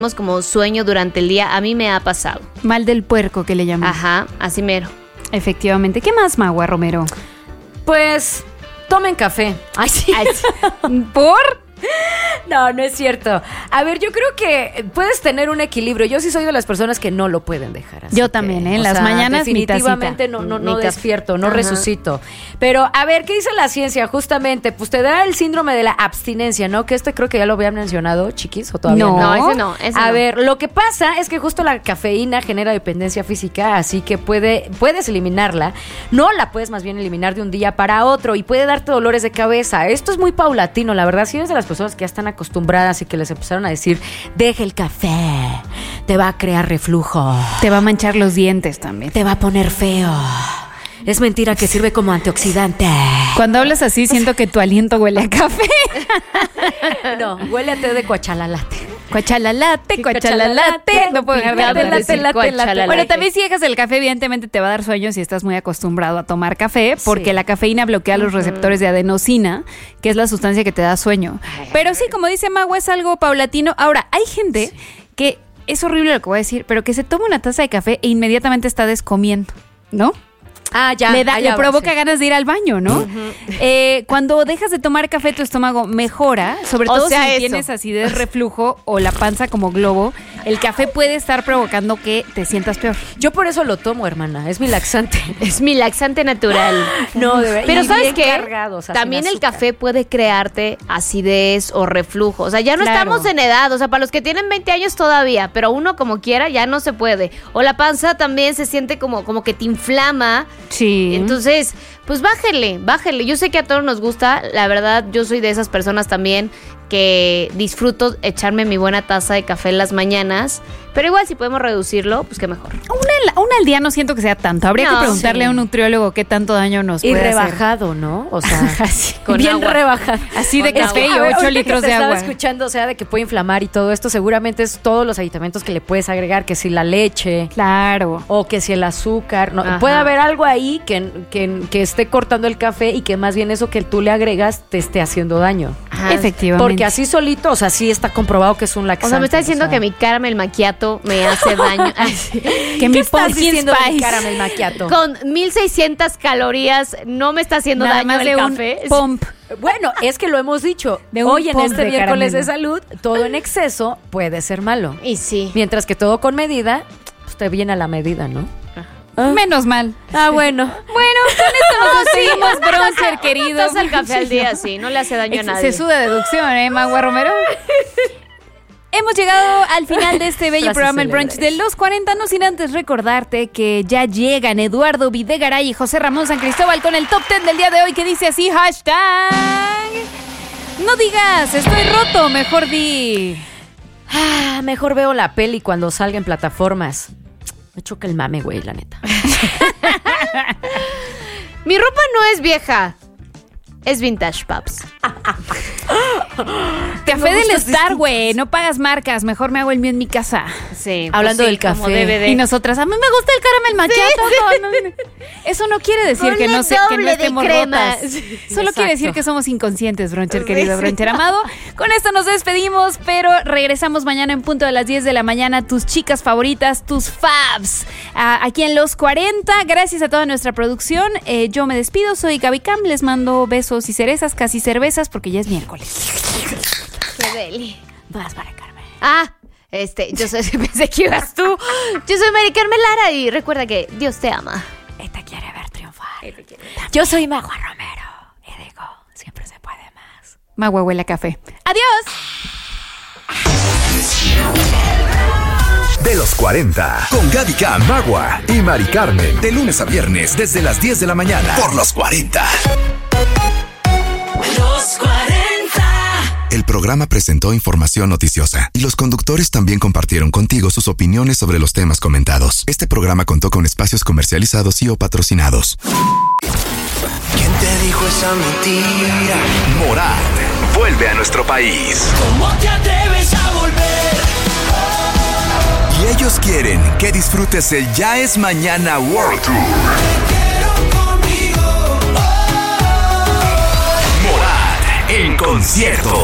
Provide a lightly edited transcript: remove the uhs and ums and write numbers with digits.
como sueño durante el día, a mí me ha pasado. Mal del puerco que le llaman. Ajá, así mero. Efectivamente. ¿Qué más, Magua Romero? Pues tomen café. Ay, sí. ¿Por? No, no es cierto. A ver, yo creo que puedes tener un equilibrio. Yo sí soy de las personas que no lo pueden dejar así. Yo también, en las mañanas definitivamente no despierto, no resucito. Pero, a ver, ¿qué dice la ciencia? Justamente, pues te da el síndrome de la abstinencia, ¿no? Que creo que ya lo habían mencionado, chiquis, o todavía no. No, ese no. A ver, lo que pasa es que justo la cafeína genera dependencia física, así que puedes eliminarla. No la puedes más bien eliminar de un día para otro y puede darte dolores de cabeza. Esto es muy paulatino, la verdad. Si eres de las personas que ya están acostumbradas y que les empezaron a decir, deja el café, te va a crear reflujo, te va a manchar los dientes también, te va a poner feo. Es mentira que sirve como antioxidante. Cuando hablas así siento que tu aliento huele a café. No, huele a té de cuachalalate. Cuachalalate. No puedo dejar de decir cuachalalate. Bueno, también si dejas el café, evidentemente te va a dar sueño si estás muy acostumbrado a tomar café, porque la cafeína bloquea los receptores de adenosina, que es la sustancia que te da sueño. Pero sí, como dice Magua, es algo paulatino. Ahora, hay gente que, es horrible lo que voy a decir, pero que se toma una taza de café e inmediatamente está descomiendo, ¿no? Le provoca ganas de ir al baño, ¿no? Cuando dejas de tomar café, tu estómago mejora, sobre todo si tienes acidez, reflujo o la panza como globo. El café puede estar provocando que te sientas peor. Yo por eso lo tomo, hermana. Es mi laxante. Es mi laxante natural. No, de verdad. Pero ¿sabes qué? También el café puede crearte acidez o reflujo. O sea, ya no estamos en edad. O sea, para los que tienen 20 años todavía, pero uno como quiera ya no se puede. O la panza también se siente como que te inflama. Sí. Entonces, pues bájele. Yo sé que a todos nos gusta. La verdad, yo soy de esas personas también que disfruto echarme mi buena taza de café en las mañanas. Pero igual si podemos reducirlo, pues qué mejor. Una al día no siento que sea tanto. Habría que preguntarle a un nutriólogo qué tanto daño nos puede hacer. Y rebajado, ¿no? O sea, con bien agua. Rebajado. Así de café y 8 litros de agua. Estaba escuchando, o sea, de que puede inflamar y todo esto. Seguramente es todos los aditamentos que le puedes agregar, que si la leche. Claro. O que si el azúcar. No, puede haber algo ahí que esté cortando el café y que más bien eso que tú le agregas te esté haciendo daño. Ajá. Efectivamente. Porque así solito, o sea, sí está comprobado que es un laxante. O sea, me está diciendo que mi caramel macchiato me hace daño. Que mi pumpkin spice caramel macchiato con 1600 calorías no me está haciendo nada daño más el de café. Un pump. Bueno, es que lo hemos dicho. Hoy en este miércoles de salud, todo en exceso puede ser malo. Y sí. Mientras que todo con medida, pues te viene a la medida, ¿no? Menos mal. Bueno. Bueno, con esto nos despedimos, Broncher, querido. Estás al café al día, sí. No le hace daño a nadie. Se suda deducción, Magua Romero. Hemos llegado al final de este bello programa, el brunch de los 40, no sin antes recordarte que ya llegan Eduardo Videgaray y José Ramón San Cristóbal con el top 10 del día de hoy que dice así, hashtag... No digas, estoy roto, mejor di... Mejor veo la peli cuando salga en plataformas. Me choca el mame, güey, la neta. Mi ropa no es vieja. Es vintage, paps. Café del Star, güey. No pagas marcas. Mejor me hago el mío en mi casa. Sí. Hablando del café. Y nosotras, a mí me gusta el caramel macchiato. Sí. No. Eso no quiere decir que no estemos rotas. Solo quiere decir que somos inconscientes, Broncher, querido Broncher amado. Con esto nos despedimos, pero regresamos mañana en punto de las 10 de la mañana. Tus chicas favoritas, tus fabs. Aquí en Los 40. Gracias a toda nuestra producción. Yo me despido. Soy Gaby Cam. Les mando besos y cerezas, casi cervezas, porque ya es miércoles. Qué deli. Vas, Mari Carmen. Pensé que ibas tú. Yo soy Mari Carmen Lara y recuerda que Dios te ama. Esta quiere ver triunfar. Yo soy Magua Romero y digo, siempre se puede más. Magua huele a café. ¡Adiós! De los 40, con Gaby Cam, Magua y Mari Carmen, de lunes a viernes desde las 10 de la mañana, por los 40. Los 40. El programa presentó información noticiosa y los conductores también compartieron contigo sus opiniones sobre los temas comentados. Este programa contó con espacios comercializados y o patrocinados. ¿Quién te dijo esa mentira? Morat vuelve a nuestro país. ¿Cómo te atreves a volver? Y ellos quieren que disfrutes el Ya es Mañana World Tour. Morat en concierto.